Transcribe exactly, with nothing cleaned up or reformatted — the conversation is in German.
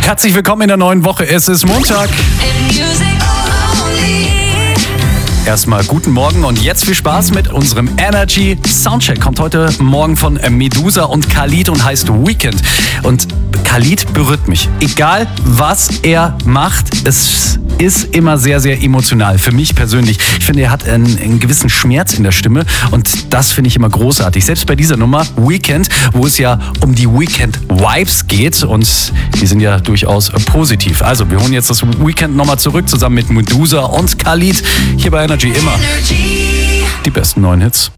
Herzlich willkommen in der neuen Woche. Es ist Montag. Erstmal guten Morgen und jetzt viel Spaß mit unserem Energy Soundcheck. Kommt heute Morgen von Medusa und Khalid und heißt Weekend. Und Khalid berührt mich. Egal was er macht, es ist immer sehr, sehr emotional. Für mich persönlich. Ich finde, er hat einen, einen gewissen Schmerz in der Stimme und das finde ich immer großartig. Selbst bei dieser Nummer Weekend, wo es ja um die Weekend-Vibes geht und die sind ja durchaus positiv. Also, wir holen jetzt das Weekend nochmal zurück, zusammen mit Medusa und Khalid. Hier bei Energy immer die besten neuen Hits.